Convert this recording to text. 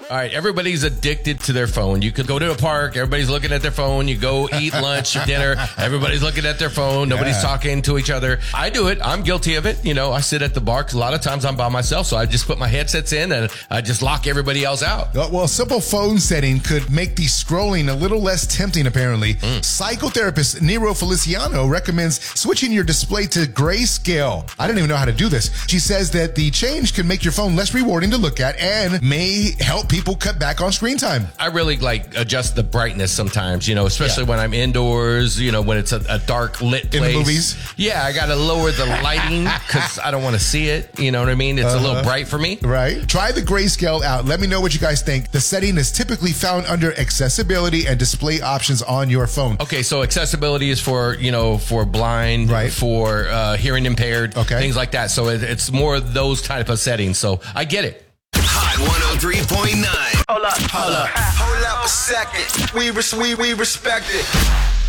All right, everybody's addicted to their phone. You could go to a park, everybody's looking at their phone. You go eat lunch or dinner, everybody's looking at their phone. Nobody's talking to each other. I do it. I'm guilty of it. You know, I sit at the bar because a lot of times I'm by myself, so I just put my headsets in and I just lock everybody else out. Well, a simple phone setting could make the scrolling a little less tempting, apparently. Psychotherapist Nero Feliciano recommends switching your display to grayscale. I didn't even know how to do this. She says that the change can make your phone less rewarding to look at and may help people cut back on screen time. I really adjust the brightness sometimes, you know, especially when I'm indoors, you know, when it's a dark lit place. In the movies? Yeah, I got to lower the lighting because I don't want to see it. You know what I mean? It's a little bright for me. Right. Try the grayscale out. Let me know what you guys think. The setting is typically found under accessibility and display options on your phone. Okay, so accessibility is for, you know, for blind, right, for hearing impaired, things like that. So it's more of those type of settings. So I get it. Hot 103.9. Hold up. Hold up a second. We respect it.